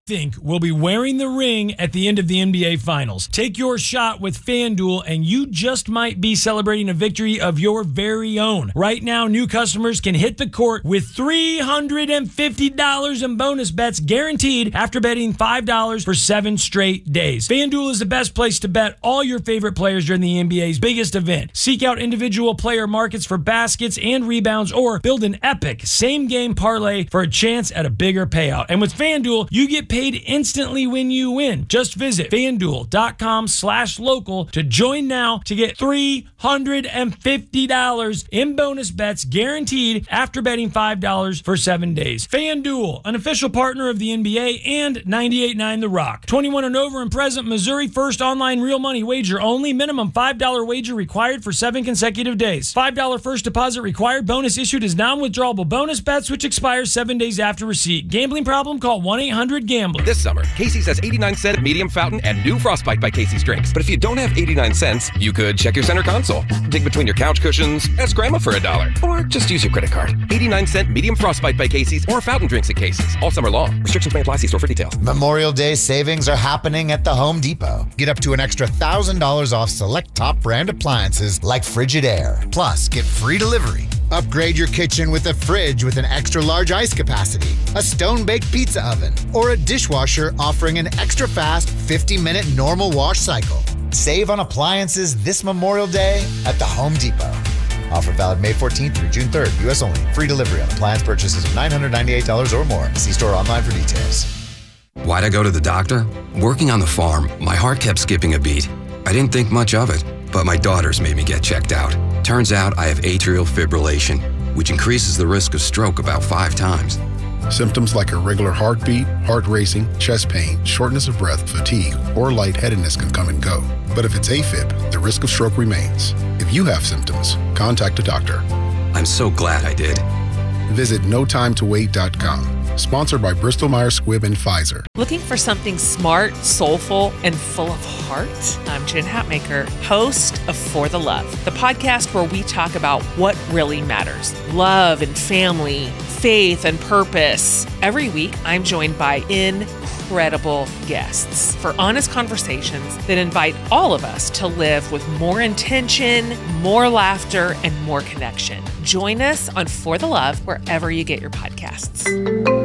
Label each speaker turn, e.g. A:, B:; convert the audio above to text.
A: think will be wearing the ring at the end of the NBA Finals. Take your shot with FanDuel, and you just might be celebrating a victory of your very own. Right now, new customers can hit the court with $350 in bonus bets guaranteed after betting $5 for 7 straight days. FanDuel is the best place to bet all your favorite players during the NBA's biggest event. Seek out individual player markets for baskets and rebounds, or build an epic same-game parlay for a chance at a bigger payout. And with FanDuel, you get paid instantly when you win. Just visit FanDuel.com/local to join now to get $350 in bonus bets guaranteed after betting $5 for 7 days. FanDuel, an official partner of the NBA and 98.9 The Rock. 21 and over in present Missouri. First online real money wager only. Minimum $5 wager required for 7 consecutive days. $5 first deposit required. Bonus issued as non-withdrawable bonus bets, which expires 7 days after receipt. Gambling problem? Call 1-800-GAMBLER.
B: This summer, Casey's has 89-cent medium fountain and new Frostbite by Casey's drinks. But if you don't have 89 cents, you could check your center console, dig between your couch cushions, ask Grandma for $1, or just use your credit card. 89-cent medium Frostbite by Casey's or fountain drinks at Casey's. All summer long. Restrictions may apply. See store for details.
C: Memorial Day savings are happening at the Home Depot. Get up to an extra $1,000 off select top brand appliances like Frigidaire. Plus, get free delivery. Upgrade your kitchen with a fridge with an extra large ice capacity, a stone-baked pizza oven, or a dishwasher offering an extra fast 50-minute normal wash cycle. Save on appliances this Memorial Day at the Home Depot. Offer valid May 14th through June 3rd. U.S. only. Free delivery on appliance purchases of $998 or more. See store online for details.
D: Why'd I go to the doctor? Working on the farm, my heart kept skipping a beat. I didn't think much of it, but my daughters made me get checked out. Turns out I have atrial fibrillation, which increases the risk of stroke about 5 times.
E: Symptoms like irregular heartbeat, heart racing, chest pain, shortness of breath, fatigue, or lightheadedness can come and go. But if it's AFib, the risk of stroke remains. If you have symptoms, contact a doctor.
D: I'm so glad I did.
E: Visit notimetowait.com. Sponsored by Bristol-Myers Squibb and Pfizer.
F: Looking for something smart, soulful, and full of heart? I'm Jen Hatmaker, host of For the Love, the podcast where we talk about what really matters. Love and family, faith and purpose. Every week, I'm joined by incredible guests for honest conversations that invite all of us to live with more intention, more laughter, and more connection. Join us on For the Love wherever you get your podcasts.